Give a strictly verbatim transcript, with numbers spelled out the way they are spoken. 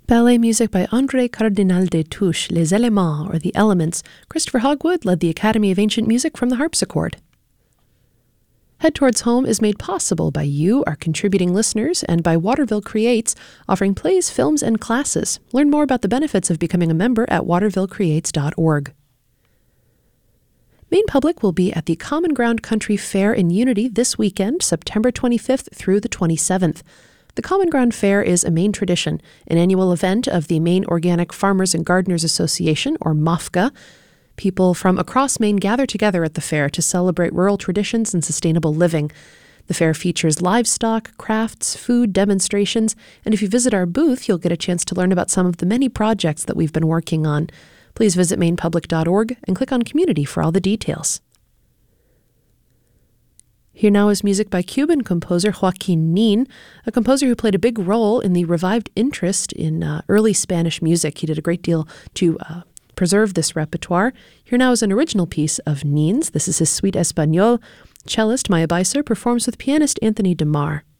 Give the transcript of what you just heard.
Ballet music by André Cardinal des Touches, Les Éléments, or The Elements. Christopher Hogwood led the Academy of Ancient Music from the harpsichord. Head Towards Home is made possible by you, our contributing listeners, and by Waterville Creates, offering plays, films, and classes. Learn more about the benefits of becoming a member at waterville creates dot org. Maine Public will be at the Common Ground Country Fair in Unity this weekend, September twenty-fifth through the twenty-seventh. The Common Ground Fair is a Maine tradition, an annual event of the Maine Organic Farmers and Gardeners Association, or M O F G A. People from across Maine gather together at the fair to celebrate rural traditions and sustainable living. The fair features livestock, crafts, food, demonstrations, and if you visit our booth, you'll get a chance to learn about some of the many projects that we've been working on. Please visit maine public dot org and click on Community for all the details. Here now is music by Cuban composer Joaquin Nin, a composer who played a big role in the revived interest in uh, early Spanish music. He did a great deal to uh, preserve this repertoire. Here now is an original piece of Nin's. This is his Suite Espagnole. Cellist Maya Beiser performs with pianist Anthony DeMar.